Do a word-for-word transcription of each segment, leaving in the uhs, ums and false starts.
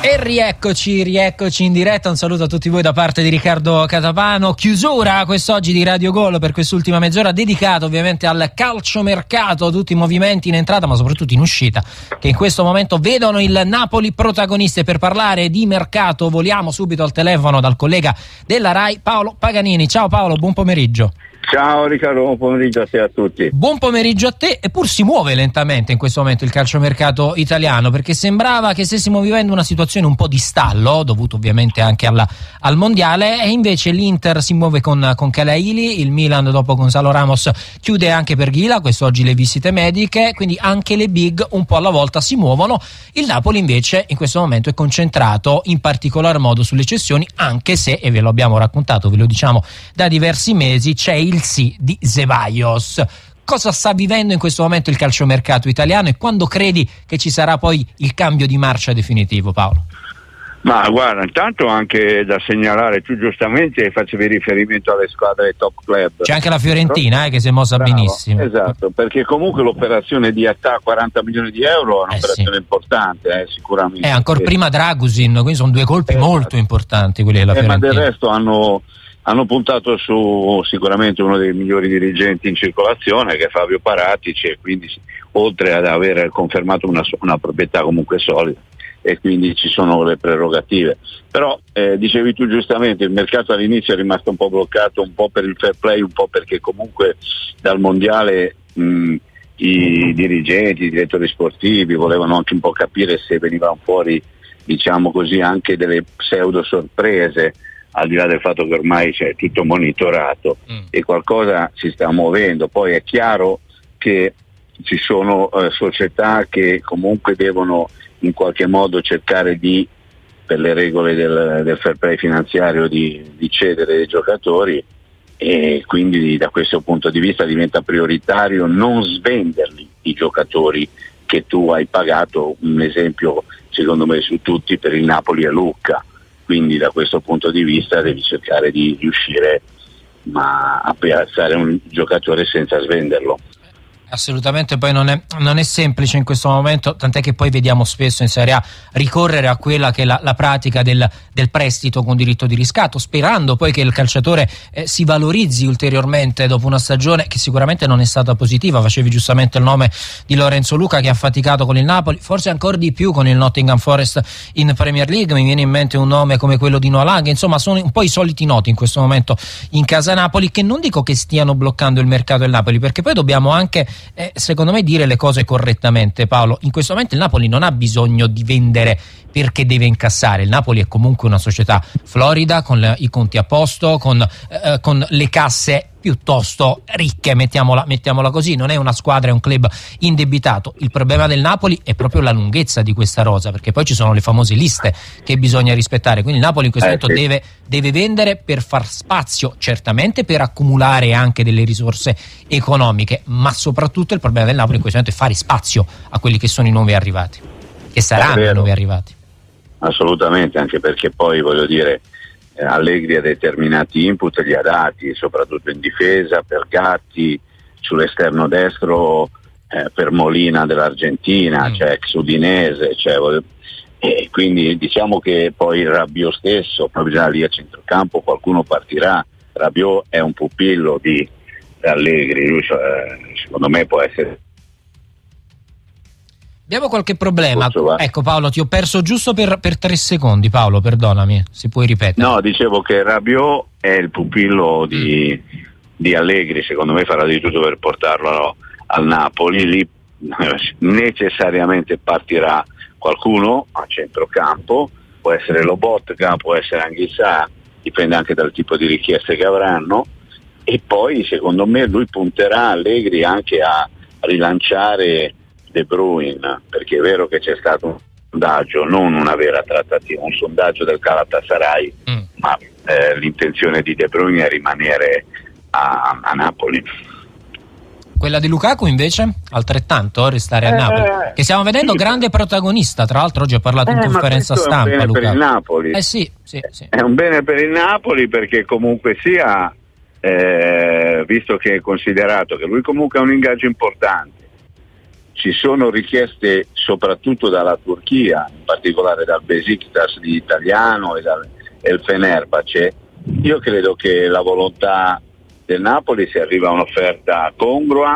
E rieccoci, rieccoci in diretta. Un saluto a tutti voi da parte di Riccardo Catapano. Chiusura quest'oggi di Radio Gol per quest'ultima mezz'ora, dedicata ovviamente al calciomercato, tutti i movimenti in entrata ma soprattutto in uscita che in questo momento vedono il Napoli protagonista. Per parlare di mercato voliamo subito al telefono dal collega della Rai Paolo Paganini. Ciao Paolo, buon pomeriggio. Ciao Riccardo, buon pomeriggio a te e a tutti. Buon pomeriggio a te. Eppur si muove lentamente in questo momento il calciomercato italiano, perché sembrava che stessimo vivendo una situazione un po' di stallo, dovuto ovviamente anche alla, al mondiale, e invece l'Inter si muove con, con Kelaili, il Milan dopo Gonzalo Ramos chiude anche per Ghila, quest'oggi le visite mediche, quindi anche le big un po' alla volta si muovono. Il Napoli invece in questo momento è concentrato in particolar modo sulle cessioni, anche se, e ve lo abbiamo raccontato, ve lo diciamo da diversi mesi, c'è il sì di Ceballos. Cosa sta vivendo in questo momento il calciomercato italiano e quando credi che ci sarà poi il cambio di marcia definitivo, Paolo? Ma guarda, intanto anche da segnalare, tu giustamente facevi riferimento alle squadre top club. C'è anche la Fiorentina eh, che si è mossa Bravo, benissimo. Esatto, perché comunque l'operazione di Attà quaranta milioni di euro è un'operazione eh sì. importante, eh, sicuramente. E ancora eh. prima Dragusin, quindi sono due colpi esatto. molto importanti quelli della eh, Fiorentina. Ma del resto hanno hanno puntato su sicuramente uno dei migliori dirigenti in circolazione, che è Fabio Paratici, e quindi oltre ad aver confermato una, una proprietà comunque solida, e quindi ci sono le prerogative. Però eh, dicevi tu giustamente, il mercato all'inizio è rimasto un po' bloccato, un po' per il fair play, un po' perché comunque dal mondiale mh, i dirigenti, i direttori sportivi volevano anche un po' capire se venivano fuori, diciamo così, anche delle pseudo sorprese, al di là del fatto che ormai c'è tutto monitorato mm. e qualcosa si sta muovendo. Poi è chiaro che ci sono eh, società che comunque devono in qualche modo cercare di, per le regole del, del fair play finanziario, di, di cedere dei giocatori, e quindi da questo punto di vista diventa prioritario non svenderli i giocatori che tu hai pagato. Un esempio secondo me su tutti per il Napoli e Lucca. Quindi da questo punto di vista devi cercare di riuscire ma a piazzare un giocatore senza svenderlo. Assolutamente, poi non è, non è semplice in questo momento, tant'è che poi vediamo spesso in Serie A ricorrere a quella che è la, la pratica del, del prestito con diritto di riscatto, sperando poi che il calciatore eh, si valorizzi ulteriormente dopo una stagione che sicuramente non è stata positiva. Facevi giustamente il nome di Lorenzo Luca, che ha faticato con il Napoli, forse ancora di più con il Nottingham Forest in Premier League. Mi viene in mente un nome come quello di Noah Lang. Insomma, sono un po' i soliti noti in questo momento in casa Napoli, che non dico che stiano bloccando il mercato del Napoli, perché poi dobbiamo anche Eh, secondo me dire le cose correttamente, Paolo. In questo momento il Napoli non ha bisogno di vendere perché deve incassare. Il Napoli è comunque una società florida, con le, i conti a posto, con, eh, con le casse piuttosto ricche, mettiamola, mettiamola così. Non è una squadra, è un club indebitato. Il problema del Napoli è proprio la lunghezza di questa rosa, perché poi ci sono le famose liste che bisogna rispettare. Quindi il Napoli in questo eh, momento sì. deve, deve vendere per far spazio, certamente per accumulare anche delle risorse economiche, ma soprattutto il problema del Napoli in questo momento è fare spazio a quelli che sono i nuovi arrivati, che saranno i nuovi arrivati. Assolutamente, anche perché poi voglio dire, eh, Allegri ha determinati input, li ha dati soprattutto in difesa per Gatti, sull'esterno destro eh, per Molina dell'Argentina, mm. cioè ex Udinese, cioè, e quindi diciamo che poi il Rabiot stesso, proprio già lì a centrocampo qualcuno partirà. Rabiot è un pupillo di Allegri, lui eh, secondo me può essere. Abbiamo qualche problema. Ecco Paolo, ti ho perso giusto per, per tre secondi. Paolo, perdonami, si puoi ripetere? No, dicevo che Rabiot è il pupillo di, di Allegri, secondo me farà di tutto per portarlo al Napoli. Lì necessariamente partirà qualcuno a centrocampo, può essere Lobotka, può essere Anghissà, dipende anche dal tipo di richieste che avranno, e poi secondo me lui punterà, Allegri, anche a rilanciare De Bruyne, perché è vero che c'è stato un sondaggio, non una vera trattativa, un sondaggio del Galatasaray, mm. ma eh, l'intenzione di De Bruyne è rimanere a, a Napoli. Quella di Lukaku invece altrettanto restare a eh, Napoli, che stiamo vedendo sì. grande protagonista, tra l'altro oggi ha parlato eh, in conferenza stampa. È un bene Lukaku. per il Napoli. Eh sì, sì, sì. È un bene per il Napoli, perché comunque sia eh, visto che è considerato che lui comunque ha un ingaggio importante, ci sono richieste soprattutto dalla Turchia, in particolare dal Besiktas di Italiano e dal El Fenerbahce. Io credo che la volontà del Napoli, se arriva a un'offerta congrua,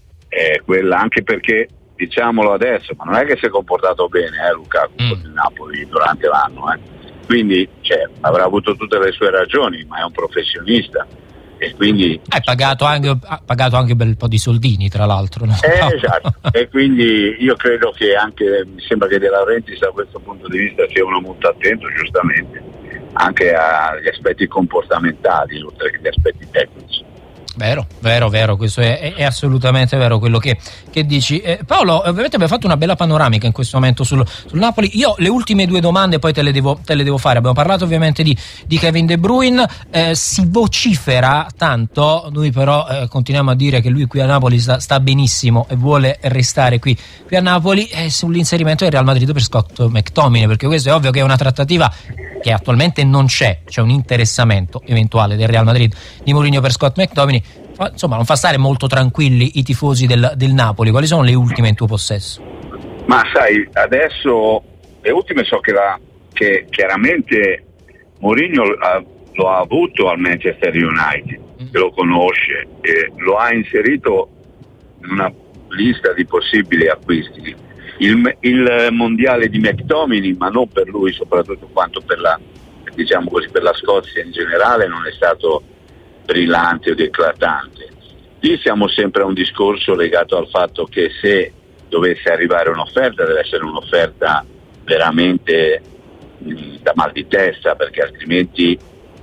è quella, anche perché, diciamolo adesso, ma non è che si è comportato bene eh, Lukaku mm. con il Napoli durante l'anno, eh. quindi cioè, avrà avuto tutte le sue ragioni, ma è un professionista e quindi hai pagato anche, ha pagato anche un bel po' di soldini, tra l'altro, no? eh, esatto. E quindi io credo che anche, mi sembra che De Laurentiis da questo punto di vista sia uno molto attento, giustamente, anche agli aspetti comportamentali oltre che agli aspetti tecnici. Vero, vero, vero, questo è, è assolutamente vero quello che, che dici. Eh, Paolo, ovviamente abbiamo fatto una bella panoramica in questo momento sul, sul Napoli. Io le ultime due domande poi te le devo, te le devo fare. Abbiamo parlato ovviamente di, di Kevin De Bruyne, eh, si vocifera tanto, noi però eh, continuiamo a dire che lui qui a Napoli sta, sta benissimo e vuole restare qui, qui a Napoli, eh, sull'inserimento del Real Madrid per Scott McTominay, perché questo è ovvio che è una trattativa che attualmente non c'è, c'è un interessamento eventuale del Real Madrid di Mourinho per Scott McTominay. Insomma, non fa stare molto tranquilli i tifosi del, del Napoli. Quali sono le ultime in tuo possesso? Ma sai, adesso le ultime so che, la, che chiaramente Mourinho lo ha avuto al Manchester United, mm. che lo conosce e lo ha inserito in una lista di possibili acquisti. Il, il mondiale di McTominay, ma non per lui soprattutto quanto per la, diciamo così, per la Scozia in generale, non è stato brillante o eclatante. Lì siamo sempre a un discorso legato al fatto che se dovesse arrivare un'offerta deve essere un'offerta veramente mh, da mal di testa, perché altrimenti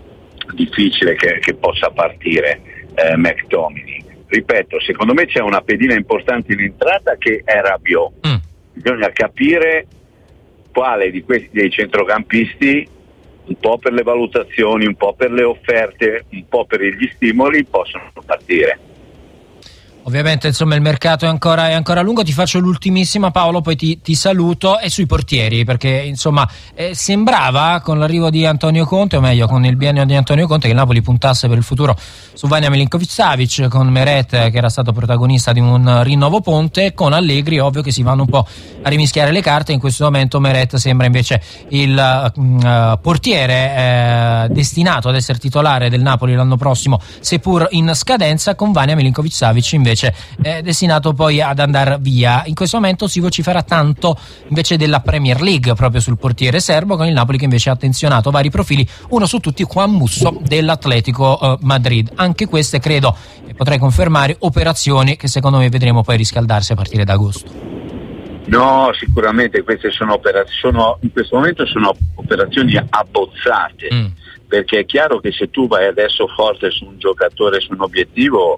è difficile che, che possa partire eh, McTominay. Ripeto, secondo me c'è una pedina importante in entrata che è Rabiot. Mm. Bisogna capire quale di questi dei centrocampisti, un po' per le valutazioni, un po' per le offerte, un po' per gli stimoli, possono partire. Ovviamente insomma il mercato è ancora, è ancora lungo. Ti faccio l'ultimissima, Paolo, poi ti, ti saluto. E sui portieri, perché insomma eh, sembrava con l'arrivo di Antonio Conte, o meglio con il biennio di Antonio Conte, che il Napoli puntasse per il futuro su Vanja Milinković-Savić, con Meret che era stato protagonista di un rinnovo ponte, con Allegri ovvio che si vanno un po' a rimischiare le carte. In questo momento Meret sembra invece il uh, portiere uh, destinato ad essere titolare del Napoli l'anno prossimo, seppur in scadenza, con Vanja Milinković-Savić invece è destinato poi ad andare via. In questo momento si vocifera tanto invece della Premier League proprio sul portiere serbo, con il Napoli che invece ha attenzionato vari profili, uno su tutti Juan Musso dell'Atletico eh, Madrid. Anche queste credo, e potrei confermare, operazioni che secondo me vedremo poi riscaldarsi a partire da agosto. No, sicuramente queste sono operazioni, sono, in questo momento sono operazioni abbozzate, mm. perché è chiaro che se tu vai adesso forte su un giocatore, su un obiettivo,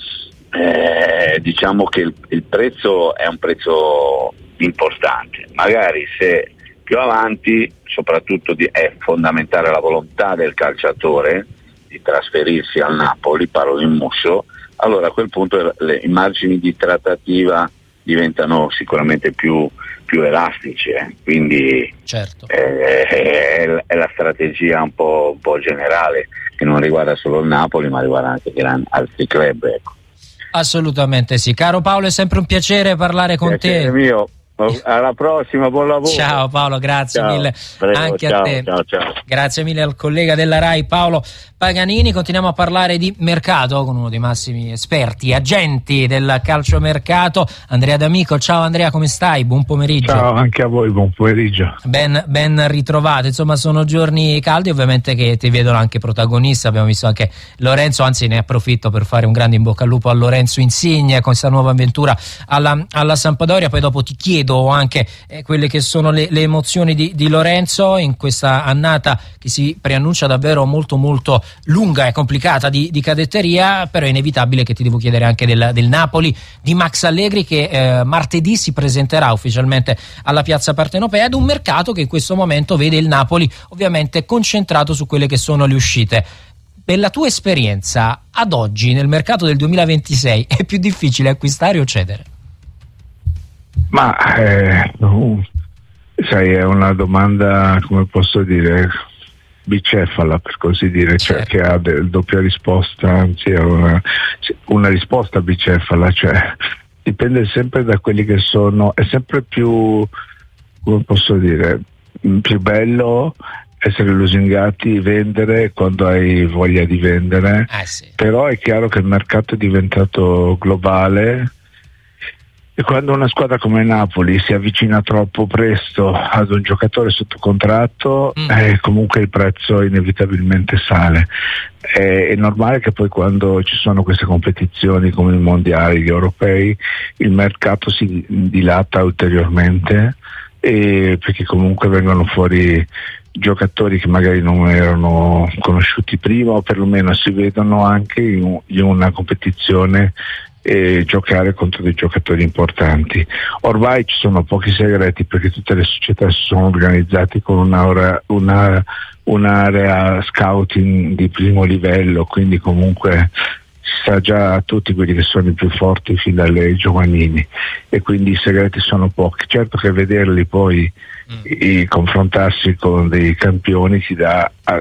Eh, diciamo che il, il prezzo è un prezzo importante. Magari se più avanti, soprattutto di, è fondamentale la volontà del calciatore di trasferirsi al Napoli, parlo di Musso, allora a quel punto le, i margini di trattativa diventano sicuramente più, più elastici, eh. quindi certo. eh, è, è la strategia un po', un po' generale, che non riguarda solo il Napoli ma riguarda anche gran, altri club, ecco. Assolutamente sì. Caro Paolo, è sempre un piacere parlare con piacere te. Mio. Alla prossima, buon lavoro. Ciao Paolo, grazie ciao. mille. Prego, anche ciao, a te. Ciao, ciao. Grazie mille al collega della Rai Paolo Paganini. Continuiamo a parlare di mercato con uno dei massimi esperti, agenti del calciomercato, Andrea D'Amico. Ciao Andrea, come stai? Buon pomeriggio. Ciao anche a voi, buon pomeriggio. Ben, ben ritrovato. Insomma, sono giorni caldi, ovviamente, che ti vedono anche protagonista. Abbiamo visto anche Lorenzo, anzi ne approfitto per fare un grande in bocca al lupo a Lorenzo Insigne con questa nuova avventura alla, alla Sampdoria. Poi dopo ti chiedo anche eh, quelle che sono le, le emozioni di, di Lorenzo in questa annata che si preannuncia davvero molto molto lunga e complicata di, di cadetteria, però è inevitabile che ti devo chiedere anche del, del Napoli di Max Allegri, che eh, martedì si presenterà ufficialmente alla Piazza Partenopea, ed un mercato che in questo momento vede il Napoli ovviamente concentrato su quelle che sono le uscite. Per la tua esperienza, ad oggi nel mercato del duemilaventisei è più difficile acquistare o cedere? Ma eh, no, sai, è una domanda, come posso dire, bicefala, per così dire, cioè certo. che ha del, doppia risposta, anzi è una, una risposta bicefala, cioè dipende sempre da quelli che sono, è sempre più, come posso dire, più bello essere lusingati, vendere quando hai voglia di vendere, eh sì. Però è chiaro che il mercato è diventato globale e quando una squadra come Napoli si avvicina troppo presto ad un giocatore sotto contratto, mm. eh, comunque il prezzo inevitabilmente sale. È, è normale che poi quando ci sono queste competizioni come i mondiali, gli europei, il mercato si dilata ulteriormente, e perché comunque vengono fuori giocatori che magari non erano conosciuti prima, o perlomeno si vedono anche in, in una competizione e giocare contro dei giocatori importanti. Ormai ci sono pochi segreti perché tutte le società si sono organizzate con una, una, un'area scouting di primo livello, quindi comunque si sa già tutti quelli che sono i più forti fin dalle giovanili, e quindi i segreti sono pochi. Certo che vederli poi mm. e confrontarsi con dei campioni ti dà uh,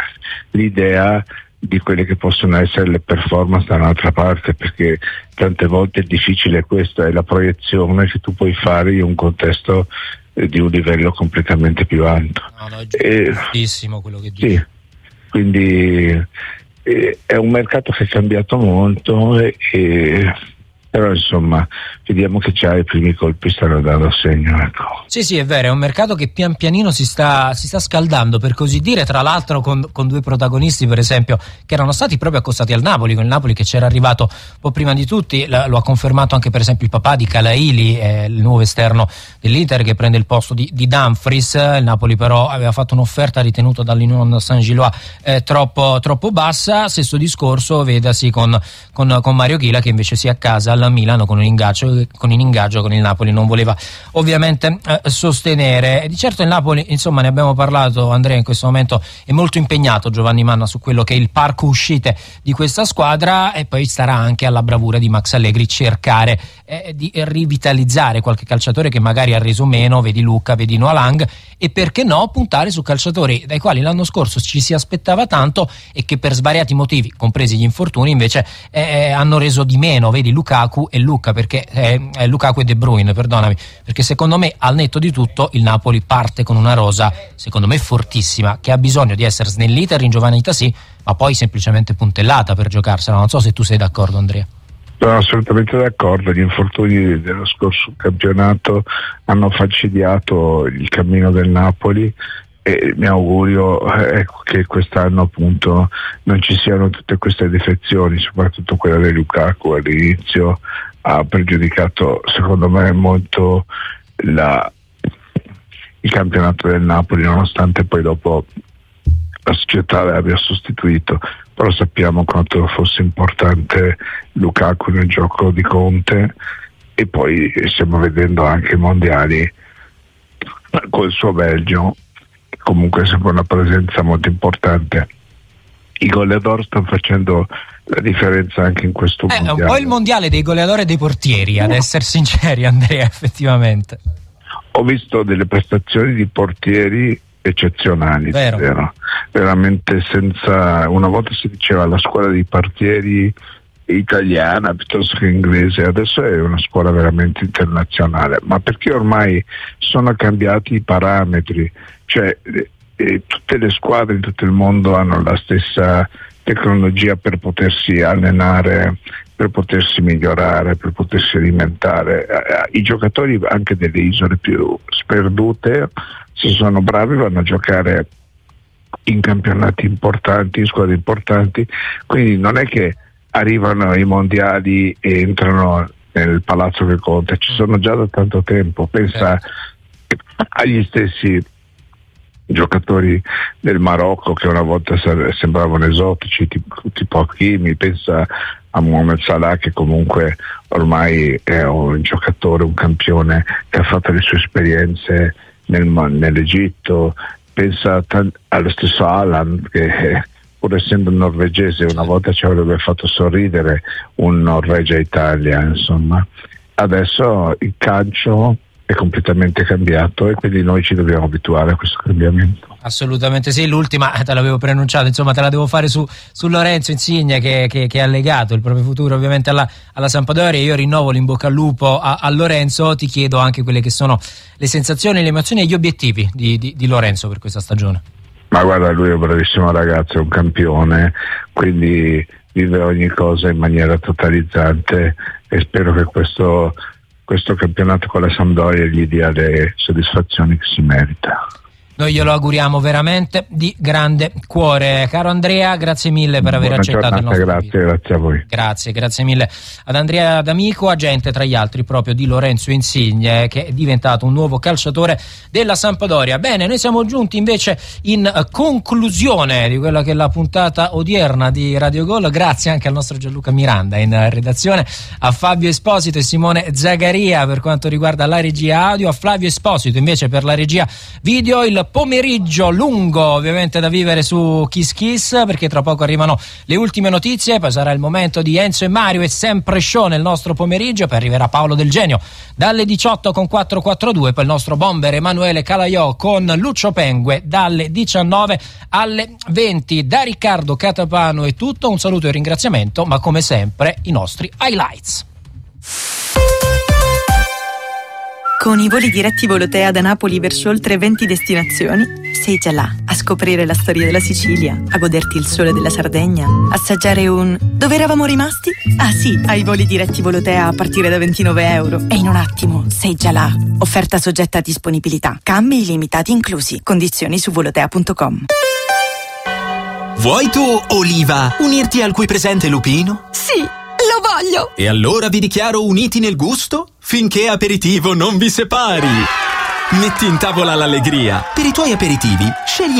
l'idea di quelle che possono essere le performance da un'altra parte, perché tante volte il difficile è questo, è la proiezione che tu puoi fare in un contesto eh, di un livello completamente più alto. No, no, è giustissimo quello che dici. Sì, quindi eh, è un mercato che è cambiato molto, e, e però insomma vediamo che già i primi colpi stanno dando segno, ecco. Sì, sì, è vero, è un mercato che pian pianino si sta, si sta scaldando, per così dire, tra l'altro con, con due protagonisti, per esempio, che erano stati proprio accostati al Napoli, con il Napoli che c'era arrivato un po' prima di tutti. La, lo ha confermato anche per esempio il papà di Calaili, eh, il nuovo esterno dell'Inter che prende il posto di, di Dumfries. Il Napoli però aveva fatto un'offerta ritenuta dall'Union Saint-Gilloise eh, troppo, troppo bassa. Stesso discorso vedasi con, con, con Mario Chila, che invece si accasa al Milano con un ingaggio, con un ingaggio con il Napoli non voleva ovviamente eh, sostenere. E di certo il Napoli, insomma, ne abbiamo parlato, Andrea, in questo momento è molto impegnato Giovanni Manna su quello che è il parco uscite di questa squadra, e poi starà anche alla bravura di Max Allegri cercare eh, di rivitalizzare qualche calciatore che magari ha reso meno, vedi Lucca, vedi Noah Lang, e perché no puntare su calciatori dai quali l'anno scorso ci si aspettava tanto e che per svariati motivi, compresi gli infortuni, invece eh, hanno reso di meno, vedi Lukaku e Lucca, perché eh, eh, Lukaku e De Bruyne, perdonami, perché secondo me al netto di tutto il Napoli parte con una rosa secondo me fortissima, che ha bisogno di essere snellita e ringiovanita sì, ma poi semplicemente puntellata per giocarsela. Non so se tu sei d'accordo, Andrea. Sono assolutamente d'accordo, gli infortuni dello scorso campionato hanno falcidiato il cammino del Napoli, e mi augurio eh, che quest'anno appunto non ci siano tutte queste defezioni, soprattutto quella di Lukaku all'inizio ha pregiudicato secondo me molto la, il campionato del Napoli, nonostante poi dopo la società l'abbia sostituito. Però sappiamo quanto fosse importante Lukaku nel gioco di Conte, e poi stiamo vedendo anche i mondiali col suo Belgio, che comunque è sempre una presenza molto importante. I goleador stanno facendo la differenza anche in questo eh, mondiale. È un po' il mondiale dei goleador e dei portieri, ad essere sinceri, Andrea, effettivamente. Ho visto delle prestazioni di portieri eccezionali, vero. Vero? Veramente senza, una volta si diceva la scuola di portieri italiana piuttosto che inglese, adesso è una scuola veramente internazionale, ma perché ormai sono cambiati i parametri, cioè eh, tutte le squadre in tutto il mondo hanno la stessa tecnologia per potersi allenare, per potersi migliorare, per potersi alimentare. I giocatori anche delle isole più sperdute, se sono bravi, vanno a giocare in campionati importanti, in squadre importanti, quindi non è che arrivano ai mondiali e entrano nel palazzo che conta, ci sono già da tanto tempo. Pensa agli stessi giocatori del Marocco che una volta sembravano esotici, tipo, tipo Hakimi, pensa a Mohamed Salah che comunque ormai è un giocatore, un campione che ha fatto le sue esperienze nel, nell'Egitto, pensa t- allo stesso Haaland che pur essendo norvegese una volta ci avrebbe fatto sorridere un Norvegia-Italia, insomma. Adesso il calcio è completamente cambiato, e quindi noi ci dobbiamo abituare a questo cambiamento. Assolutamente sì, l'ultima te l'avevo preannunciato, insomma te la devo fare su, su Lorenzo Insigne che, che, che ha legato il proprio futuro ovviamente alla, alla Sampdoria. Io rinnovo l'in bocca al lupo a, a Lorenzo, ti chiedo anche quelle che sono le sensazioni, le emozioni e gli obiettivi di, di, di Lorenzo per questa stagione. Ma guarda, lui è un bravissimo ragazzo, è un campione, quindi vive ogni cosa in maniera totalizzante, e spero che questo, questo campionato con la Sampdoria gli dia le soddisfazioni che si merita. Noi glielo auguriamo veramente di grande cuore. Caro Andrea, grazie mille per aver Buona accettato giornata, il nostro grazie, invito. grazie a voi. Grazie, grazie mille ad Andrea D'Amico, agente tra gli altri proprio di Lorenzo Insigne, che è diventato un nuovo calciatore della Sampdoria. Bene, noi siamo giunti invece in conclusione di quella che è la puntata odierna di Radio Gol. Grazie anche al nostro Gianluca Miranda in redazione, a Fabio Esposito e Simone Zagaria per quanto riguarda la regia audio, a Flavio Esposito invece per la regia video. Il pomeriggio lungo ovviamente da vivere su Kiss Kiss, perché tra poco arrivano le ultime notizie, poi sarà il momento di Enzo e Mario e sempre show nel nostro pomeriggio, poi arriverà Paolo Del Genio dalle diciotto con quattro quattro due, poi il nostro bomber Emanuele Calaiò con Lucio Pengue dalle diciannove alle venti. Da Riccardo Catapano è tutto, un saluto e un ringraziamento, ma come sempre i nostri highlights. Con i voli diretti Volotea da Napoli verso oltre venti destinazioni, sei già là a scoprire la storia della Sicilia, a goderti il sole della Sardegna, assaggiare un... Dove eravamo rimasti? Ah sì, ai voli diretti Volotea a partire da ventinove euro. E in un attimo sei già là. Offerta soggetta a disponibilità. Cambi illimitati inclusi. Condizioni su volotea punto com. Vuoi tu, Oliva, unirti al qui presente Lupino? Sì, lo voglio! E allora vi dichiaro uniti nel gusto finché aperitivo non vi separi. Metti in tavola l'allegria. Per i tuoi aperitivi, scegli